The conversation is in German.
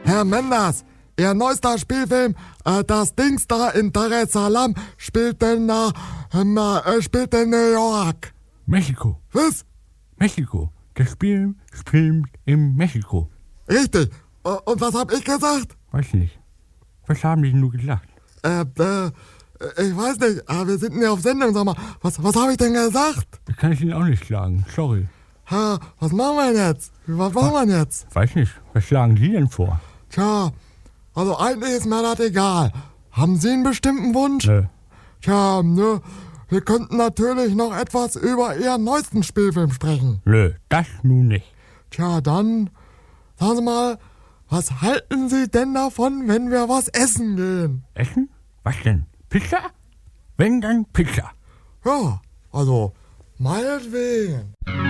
Herr Menders, Ihr neuester Spielfilm, das Dings da in Dar es Salaam, spielt in New York. Mexiko. Was? Mexiko. Das Spiel spielt in Mexiko. Richtig. Und was hab ich gesagt? Weiß nicht. Was haben die nur gesagt? Ich weiß nicht. Wir sind nicht auf Sendung, sag mal. Was habe ich denn gesagt? Das kann ich Ihnen auch nicht sagen. Sorry. Was machen wir jetzt? Was machen wir jetzt? Weiß nicht. Was schlagen Sie denn vor? Tja, also eigentlich ist mir das egal. Haben Sie einen bestimmten Wunsch? Nö. Tja, ne, wir könnten natürlich noch etwas über Ihren neuesten Spielfilm sprechen. Nö, das nun nicht. Tja, dann, sagen Sie mal, was halten Sie denn davon, wenn wir was essen gehen? Essen? Was denn? Pizza? Wenn, dann Pizza. Ja, also, meinetwegen.